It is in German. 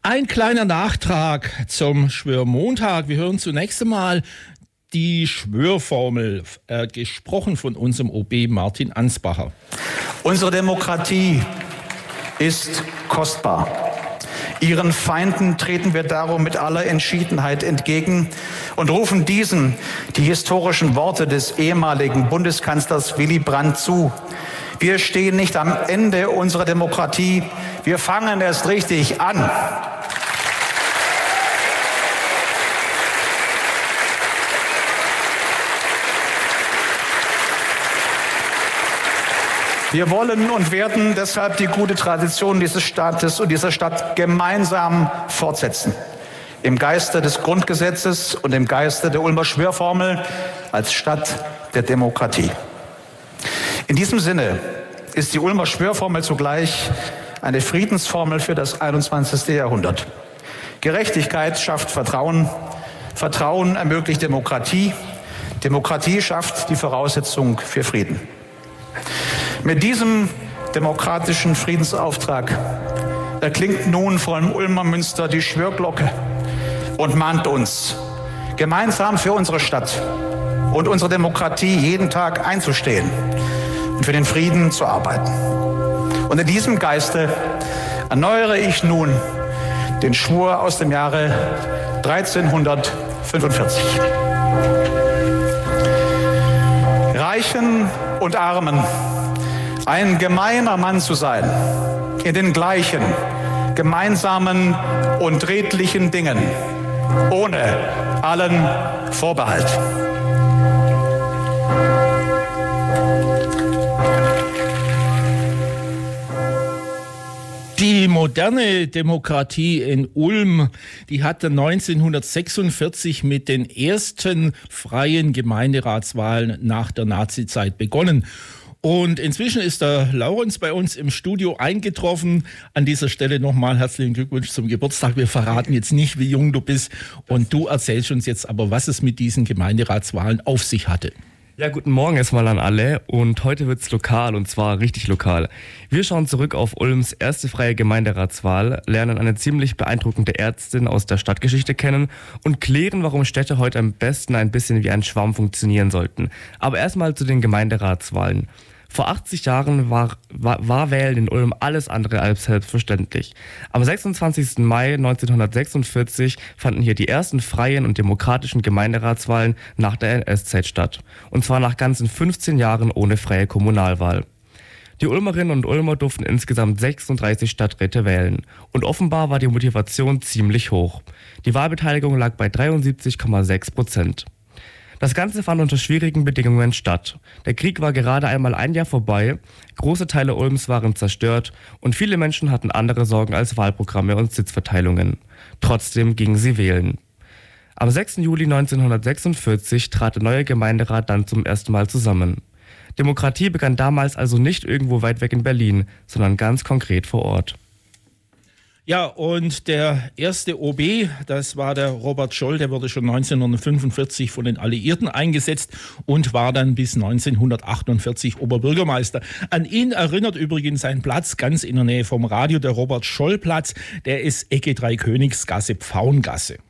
Ein kleiner Nachtrag zum Schwörmontag. Wir hören zunächst einmal die Schwörformel, gesprochen von unserem OB Martin Ansbacher. Unsere Demokratie ist kostbar. Ihren Feinden treten wir darum mit aller Entschiedenheit entgegen und rufen diesen die historischen Worte des ehemaligen Bundeskanzlers Willy Brandt zu. Wir stehen nicht am Ende unserer Demokratie, wir fangen erst richtig an. Wir wollen und werden deshalb die gute Tradition dieses Staates und dieser Stadt gemeinsam fortsetzen. Im Geiste des Grundgesetzes und im Geiste der Ulmer Schwörformel als Stadt der Demokratie. In diesem Sinne ist die Ulmer Schwörformel zugleich eine Friedensformel für das 21. Jahrhundert. Gerechtigkeit schafft Vertrauen, Vertrauen ermöglicht Demokratie, Demokratie schafft die Voraussetzung für Frieden. Mit diesem demokratischen Friedensauftrag erklingt nun vor dem Ulmer Münster die Schwörglocke und mahnt uns, gemeinsam für unsere Stadt und unsere Demokratie jeden Tag einzustehen und für den Frieden zu arbeiten. Und in diesem Geiste erneuere ich nun den Schwur aus dem Jahre 1345. Reichen und Armen ein gemeiner Mann zu sein, in den gleichen, gemeinsamen und redlichen Dingen, ohne allen Vorbehalt. Die moderne Demokratie in Ulm, die hatte 1946 mit den ersten freien Gemeinderatswahlen nach der Nazizeit begonnen. Und inzwischen ist der Laurenz bei uns im Studio eingetroffen. An dieser Stelle nochmal herzlichen Glückwunsch zum Geburtstag. Wir verraten jetzt nicht, wie jung du bist. Und du erzählst uns jetzt aber, was es mit diesen Gemeinderatswahlen auf sich hatte. Ja, guten Morgen erstmal an alle und heute wird's lokal und zwar richtig lokal. Wir schauen zurück auf Ulms erste freie Gemeinderatswahl, lernen eine ziemlich beeindruckende Ärztin aus der Stadtgeschichte kennen und klären, warum Städte heute am besten ein bisschen wie ein Schwamm funktionieren sollten. Aber erstmal zu den Gemeinderatswahlen. Vor 80 Jahren war Wählen in Ulm alles andere als selbstverständlich. Am 26. Mai 1946 fanden hier die ersten freien und demokratischen Gemeinderatswahlen nach der NS-Zeit statt. Und zwar nach ganzen 15 Jahren ohne freie Kommunalwahl. Die Ulmerinnen und Ulmer durften insgesamt 36 Stadträte wählen. Und offenbar war die Motivation ziemlich hoch. Die Wahlbeteiligung lag bei 73,6%. Das Ganze fand unter schwierigen Bedingungen statt. Der Krieg war gerade einmal ein Jahr vorbei, große Teile Ulms waren zerstört und viele Menschen hatten andere Sorgen als Wahlprogramme und Sitzverteilungen. Trotzdem gingen sie wählen. Am 6. Juli 1946 trat der neue Gemeinderat dann zum ersten Mal zusammen. Demokratie begann damals also nicht irgendwo weit weg in Berlin, sondern ganz konkret vor Ort. Ja, und der erste OB, das war der Robert Scholl, der wurde schon 1945 von den Alliierten eingesetzt und war dann bis 1948 Oberbürgermeister. An ihn erinnert übrigens sein Platz ganz in der Nähe vom Radio, der Robert-Scholl-Platz, der ist Ecke Dreikönigsgasse, Pfauengasse.